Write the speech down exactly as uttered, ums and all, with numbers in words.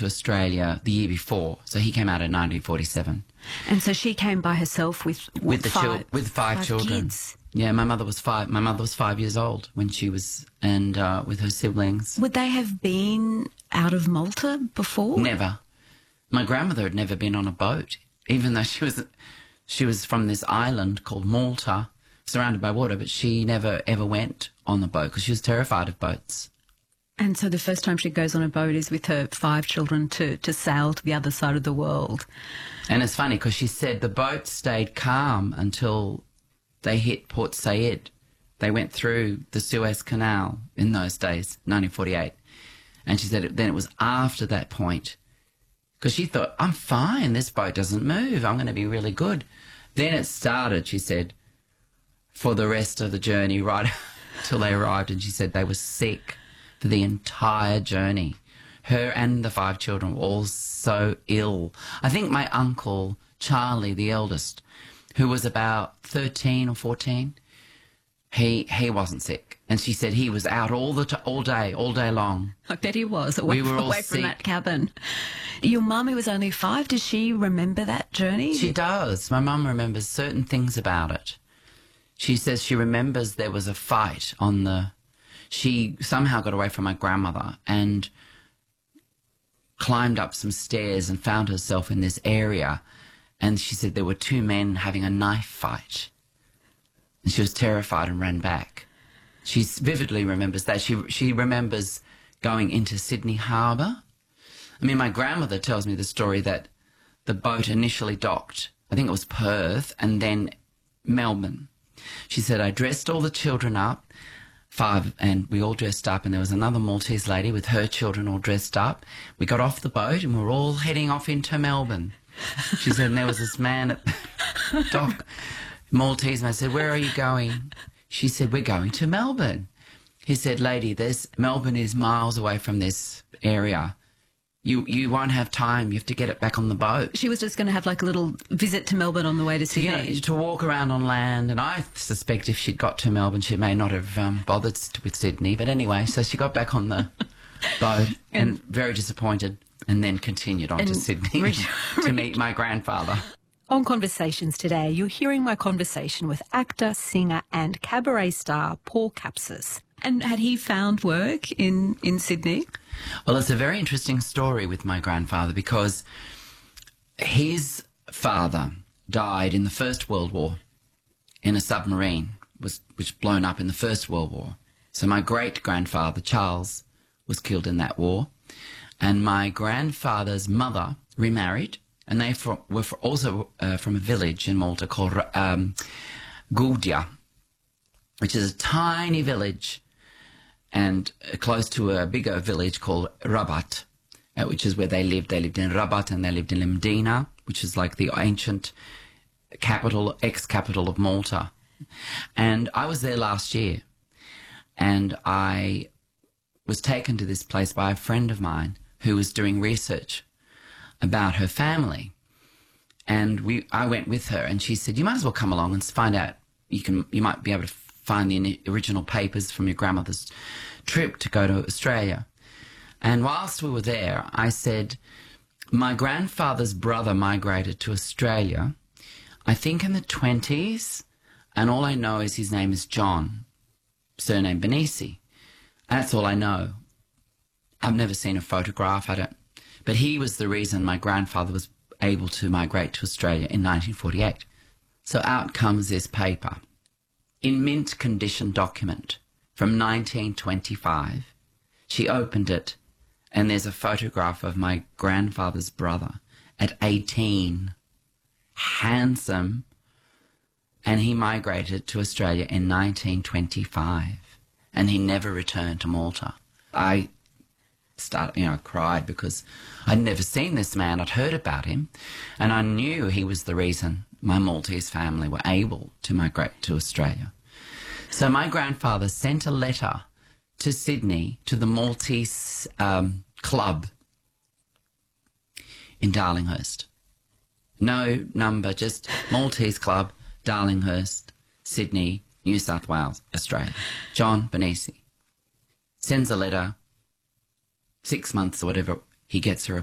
to Australia the year before. So he came out in nineteen forty-seven. And so she came by herself with what, with the five, chil- with five, five children. Kids. Yeah, my mother was five. My mother was five years old when she was, and uh, with her siblings. Would they have been out of Malta before? Never. My grandmother had never been on a boat, even though she was, she was from this island called Malta, surrounded by water. But she never ever went on the boat because she was terrified of boats. And so the first time she goes on a boat is with her five children to, to sail to the other side of the world. And it's funny because she said the boat stayed calm until they hit Port Said. They went through the Suez Canal in those days, nineteen forty-eight. And she said it, then it was after that point, because she thought, I'm fine, this boat doesn't move, I'm going to be really good. Then it started, she said, for the rest of the journey, right till they arrived. And she said they were sick for the entire journey. Her and the five children were all so ill. I think my uncle, Charlie, the eldest, who was about thirteen or fourteen, he he wasn't sick. And she said he was out all the t- all day, all day long. I bet he was, away, We were all away from sick. that cabin. Your mum, who was only five, does she remember that journey? She does. My mum remembers certain things about it. She says she remembers there was a fight on the... She somehow got away from my grandmother and climbed up some stairs and found herself in this area. And she said there were two men having a knife fight. And she was terrified and ran back. She vividly remembers that. She she remembers going into Sydney Harbour. I mean, my grandmother tells me the story that the boat initially docked, I think it was Perth, and then Melbourne. She said, I dressed all the children up, five, and we all dressed up, and there was another Maltese lady with her children all dressed up. We got off the boat and we were all heading off into Melbourne. She said, and there was this man at the dock, Maltese man, said, where are you going? She said, we're going to Melbourne. He said, lady, this Melbourne is miles away from this area. You you won't have time. You have to get it back on the boat. She was just going to have like a little visit to Melbourne on the way to Sydney. You know, to walk around on land. And I suspect if she'd got to Melbourne, she may not have um, bothered with Sydney. But anyway, so she got back on the boat and, and very disappointed, and then continued on to Sydney to meet my grandfather. On Conversations today, you're hearing my conversation with actor, singer and cabaret star Paul Capsis. And had he found work in, in Sydney? Well, it's a very interesting story with my grandfather because his father died in the First World War in a submarine, was which blown up in the First World War. So my great-grandfather, Charles, was killed in that war. And my grandfather's mother remarried, and they for, were for also uh, from a village in Malta called um, Goudia, which is a tiny village and uh, close to a bigger village called Rabat, uh, which is where they lived. They lived in Rabat and they lived in Limdina, which is like the ancient capital, ex-capital of Malta. And I was there last year, and I was taken to this place by a friend of mine who was doing research about her family. And we, I went with her, and she said, you might as well come along and find out. You can, you might be able to find the original papers from your grandmother's trip to go to Australia. And whilst we were there, I said, my grandfather's brother migrated to Australia, I think in the twenties, and all I know is his name is John, surname Benisi. That's all I know. I've never seen a photograph, I don't, but he was the reason my grandfather was able to migrate to Australia in nineteen forty-eight. So out comes this paper, in mint condition document from nineteen twenty-five. She opened it, and there's a photograph of my grandfather's brother at eighteen, handsome, and he migrated to Australia in nineteen twenty-five, and he never returned to Malta. I started, you know, I cried because I'd never seen this man. I'd heard about him, and I knew he was the reason my Maltese family were able to migrate to Australia. So my grandfather sent a letter to Sydney, to the Maltese um, club in Darlinghurst. No number, just Maltese club, Darlinghurst, Sydney, New South Wales, Australia. John Benisi sends a letter, six months or whatever, he gets a